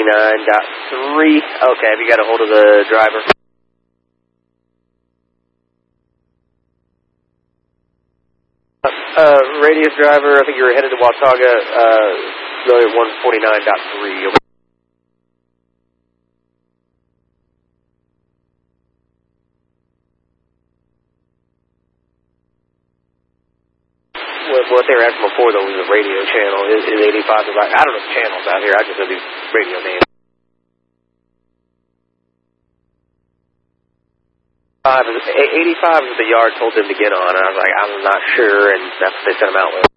Okay, have you got a hold of the driver? Radius driver, I think you were headed to Watauga, 149.3. What they were asking before, though, was the radio channel. Is 85 the right? I don't know the channels out here. I just know these radio names. 85 is the yard told them to get on. And I was like, I'm not sure, and that's what they sent them out with.